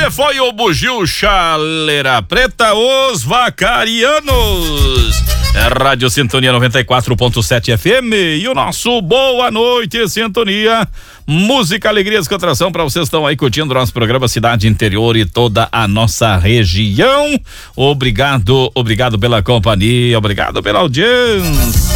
Esse foi o Bugio Chaleira Preta, os Vacarianos. Rádio Sintonia 94.7 FM e o nosso Boa Noite Sintonia. Música, alegria, descontração para vocês que estão aí curtindo o nosso programa Cidade Interior e toda a nossa região. Obrigado pela companhia, obrigado pela audiência.